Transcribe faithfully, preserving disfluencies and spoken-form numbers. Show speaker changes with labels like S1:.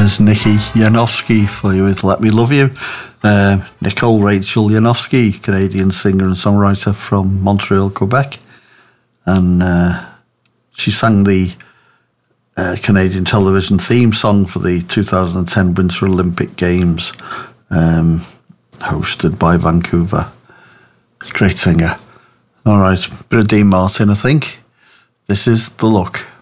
S1: There's Nikki Yanofsky for you with Let Me Love You. Uh, Nicole Rachel Yanofsky, Canadian singer and songwriter from Montreal, Quebec. And uh, she sang the uh, Canadian television theme song for the two thousand ten Winter Olympic Games, um, hosted by Vancouver. Great singer. All right, bit of Dean Martin, I think. This is The Look.